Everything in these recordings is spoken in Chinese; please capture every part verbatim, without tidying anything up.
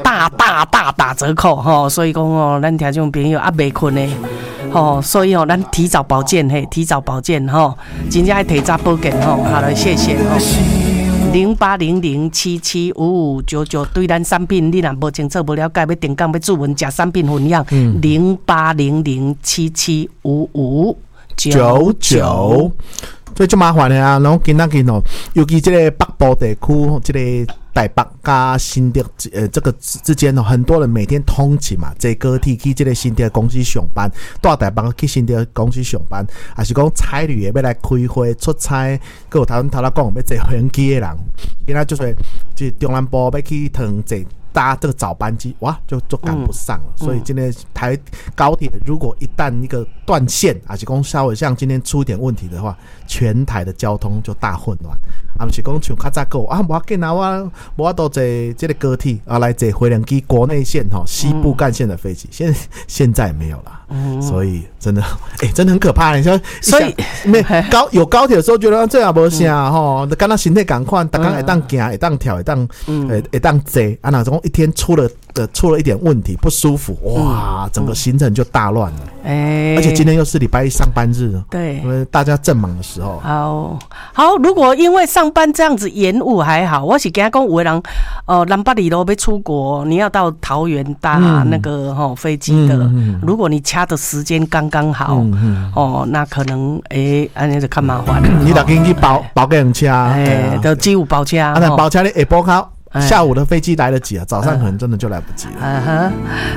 大大大打折扣吼，所以讲哦，咱听众朋友啊袂困的吼，所以哦，咱提早保健嘿，提早保健吼，真正爱提早保健吼，好了，谢谢吼。零八零零七七五五九九，对咱产品你若无清楚、无了解，要定岗要注文，食产品分享，零八零零七七五五九九。 所以就麻烦的啊，然后今仔日哦，尤其这个北部地区，这个台北加新竹呃这个之间哦，很多人每天通勤嘛，坐高铁去这个新竹公司上班，到台北去新竹公司上班，还是讲差旅的要来开会出差，还有头头仔讲要坐飞机的人，今仔就是就中南部要去趟坐。搭这个早班机，哇，就就赶不上了。嗯、所以今天台高铁如果一旦一个断线，还是讲稍微像今天出一点问题的话，全台的交通就大混乱。啊，不是讲像较早讲啊，无要紧啊，我我都坐这个高铁啊，来坐回龙机国内线哈西部干线的飞机，现在现在没有了。嗯、所以真的，哎、欸，真的很可怕。你说，所以没高有高铁的时候，觉得这样无啥吼，跟他身体赶快，大家会当行，会当跳，会当，会会当坐。啊，那种一天出了呃出了一点问题，不舒服，哇，整个行程就大乱了。哎、嗯，而且今天又是礼拜一上班日， 对， 因为大家正忙的时候。 好，好，如果因为上班这样子延误还好，我是跟他讲，有的人呃南北里路要出国，你要到桃园搭那个吼、嗯、飞机的、嗯嗯，如果你掐的时间刚刚好、嗯嗯，哦，那可能哎，安、欸、尼就较麻烦。 你得赶紧包包给人车， 哎，就只有包车， 啊，那包车你下晡考。下午的飞机来得及啊，早上可能真的就来不及了。嗯哼，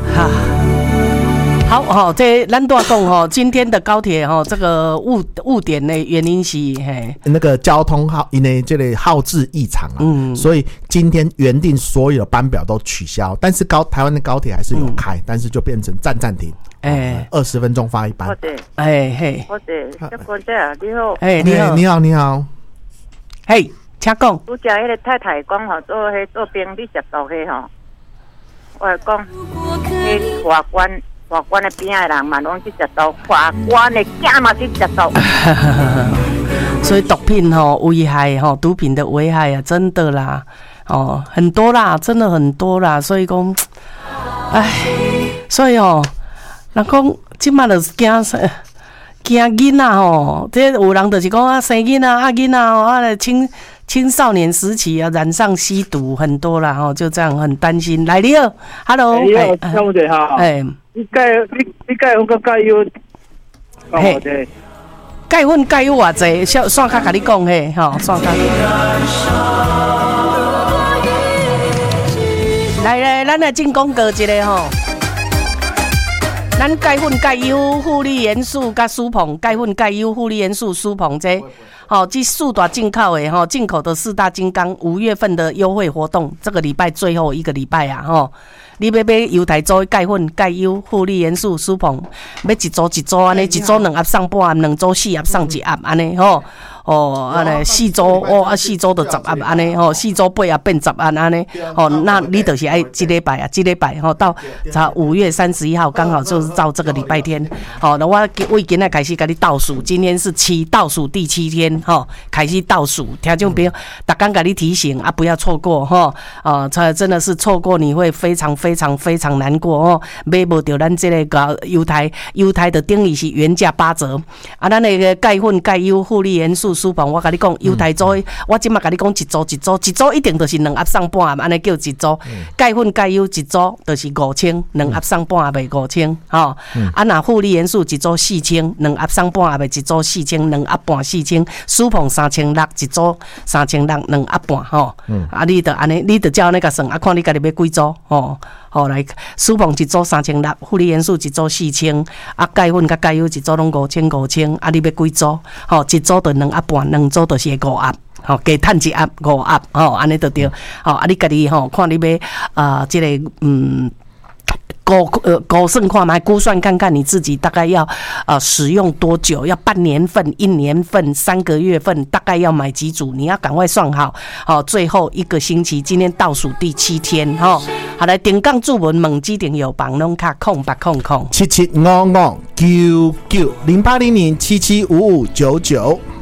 好，好好，这咱多讲吼，今天的高铁吼，这个误误点的原因是嘿， 那个交通号因为这里号志异常啊，嗯，所以今天原定所有的班表都取消，但是高台湾的高铁还是有开，嗯、但是就变成站暂停，哎，二十分钟发一班。 好的， 哎嘿， 好的，这官姐啊，你好， 哎，你好， 你好，你好， 嘿。请讲。 拄只迄个太太讲吼，做迄做兵理食到迄吼，我讲，迄法官法官的边的人嘛拢去食到，法官的囝嘛去食到。 所以毒品吼危害吼，毒品的危害啊，真的啦，哦，很多啦，真的很多啦，所以讲，哎，所以哦，人讲即马就是惊啥？惊囡仔吼，这有人就是讲啊，生囡仔啊，囡仔哦，啊来青青少年时期啊，染上吸毒很多啦吼，就这样很担心。来你好 ，Hello， 你好，张小姐好，哎，你钙你你钙粉跟钙油，嘿， 钙粉钙油偌济，线线卡甲你讲嘿，吼，线卡。来来，咱来进广告一个吼。咱钙粉、钙优、负利元素甲舒膨，钙粉、钙优、负利元素、舒膨这，好、哦，这四大进口的哈，进口的四大金刚，五月份的优惠活动，这个礼拜最后一个礼拜啊，哈、哦，你要买犹太州钙粉、钙优、负利元素、舒膨，要一组一组安尼，一组两盒送半盒，两组四盒送一盒安尼吼。哦，安尼四周哦，啊四周就十盒安尼吼，四周八盒变十盒安尼，哦，那你就是爱这礼拜啊，这礼拜吼到到五月三十一号，刚好就是到这个礼拜天，好、哦，那我我今仔开始给你倒数，今天是七倒数第七天，吼、哦，开始倒数，听众朋友，逐工给你提醒啊，不要错过哈，啊、哦，真的是错过你会非常非常非常难过哦，买不到咱这个犹太犹太的定义是原价八折，啊，咱那个钙粉、钙优、负利元素。舒膨，我跟你讲，犹太组、嗯，我即马跟你讲，一组一组，一组一定就是两盒送半盒，安尼叫一组。钙粉、钙优一组就是五千，两盒送半盒卖五千，吼。啊，那负利元素一组四千，两盒送半盒卖一组四千，两盒半四千。舒膨三千六一组，三千六两盒半，吼。啊，你得安尼，你得照那个算，啊，看你家己要几组，吼。好来，舒膨一组三千六，负利元素一组四千，啊，钙粉甲钙优一组拢五千五千，啊，你要几组？吼，一组就两盒半，两组就是五盒，吼，加趁一盒五盒，吼，安尼就对。吼，啊，你家己吼，看你要啊，这个嗯。估呃估算看嘛，估算看看你自己大概要呃使用多久，要半年份、一年份、三个月份，大概要买几组，你要赶快算好。好、哦，最后一个星期，今天倒数第七天哈、哦。好来，点杠注文猛机点有帮弄卡空八空空七七五五九九零八零零七七五五九九。